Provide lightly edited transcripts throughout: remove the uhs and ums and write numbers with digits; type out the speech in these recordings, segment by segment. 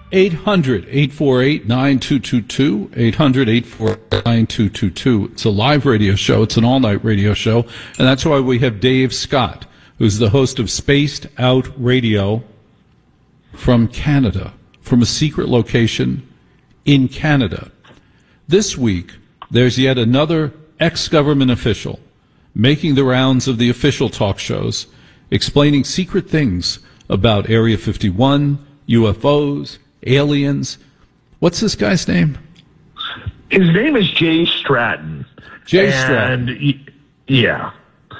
800-848-9222, 800-848-9222. It's a live radio show. It's an all-night radio show. And that's why we have Dave Scott, who's the host of Spaced Out Radio from Canada, from a secret location in Canada. This week, there's yet another ex-government official making the rounds of the official talk shows, explaining secret things about Area 51, UFOs, aliens. What's this guy's name? His name is Jay Stratton. Jay Stratton. Yeah.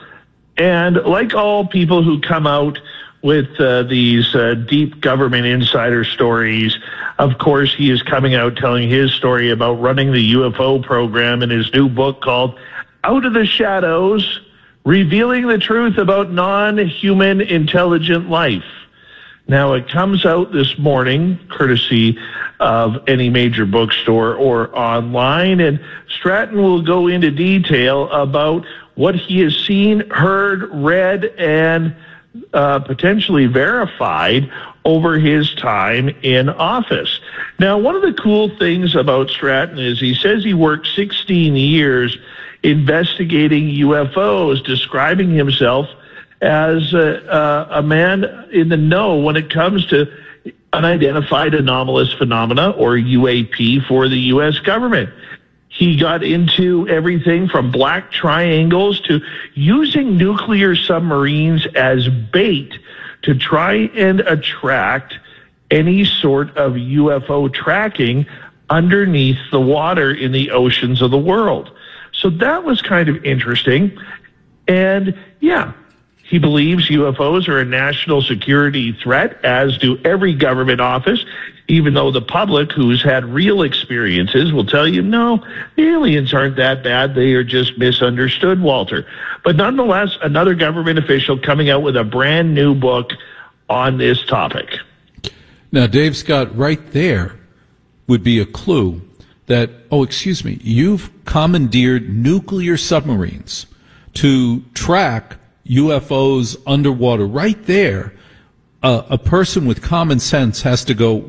And like all people who come out with these deep government insider stories, of course, he is coming out telling his story about running the UFO program in his new book called Out of the Shadows, Revealing the Truth About Non-Human Intelligent Life. Now, it comes out this morning, courtesy of any major bookstore or online, and Stratton will go into detail about what he has seen, heard, read, and potentially verified over his time in office. Now, one of the cool things about Stratton is he says he worked 16 years investigating UFOs, describing himself as a man in the know when it comes to unidentified anomalous phenomena, or UAP, for the U.S. government. He got into everything from black triangles to using nuclear submarines as bait to try and attract any sort of UFO tracking underneath the water in the oceans of the world. So that was kind of interesting. And yeah, he believes UFOs are a national security threat, as do every government office, even though the public who's had real experiences will tell you, no, the aliens aren't that bad. They are just misunderstood, Walter. But nonetheless, another government official coming out with a brand new book on this topic. Now, Dave Scott, right there would be a clue that, you've commandeered nuclear submarines to track UFOs underwater. Right there, a person with common sense has to go,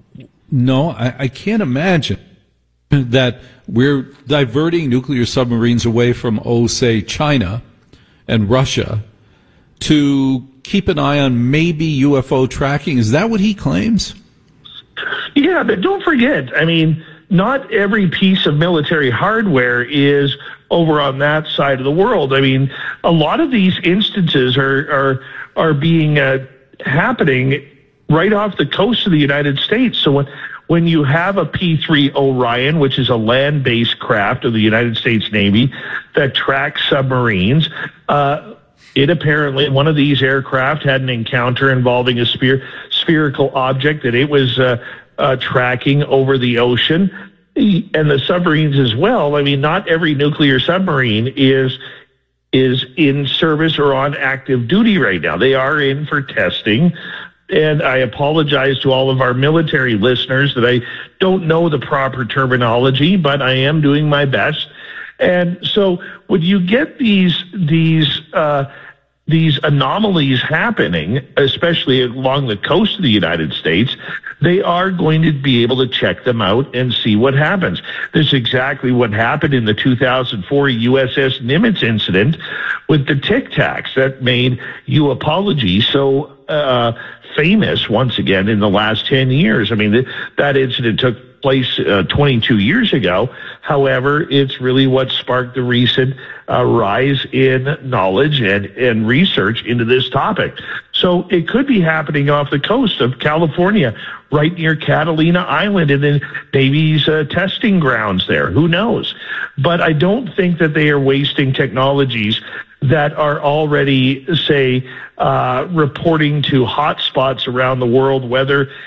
no, I can't imagine that we're diverting nuclear submarines away from, say, China and Russia to keep an eye on maybe UFO tracking. Is that what he claims? Yeah, but don't forget, not every piece of military hardware is over on that side of the world. A lot of these instances are being happening right off the coast of the United States. So when you have a P-3 Orion, which is a land-based craft of the United States Navy that tracks submarines, it apparently, one of these aircraft had an encounter involving a spherical object that it was tracking over the ocean, and the submarines as well. Not every nuclear submarine is in service or on active duty right now. They are in for testing. And I apologize to all of our military listeners that I don't know the proper terminology, but I am doing my best. And so when you get these anomalies happening, especially along the coast of the United States, they are going to be able to check them out and see what happens. This is exactly what happened in the 2004 USS Nimitz incident with the Tic Tacs that made U-Apology so famous once again in the last 10 years. That incident took place 22 years ago. However, it's really what sparked the recent rise in knowledge and research into this topic. So it could be happening off the coast of California, right near Catalina Island, and then Navy's testing grounds there. Who knows? But I don't think that they are wasting technologies that are already, say, reporting to hotspots around the world, whether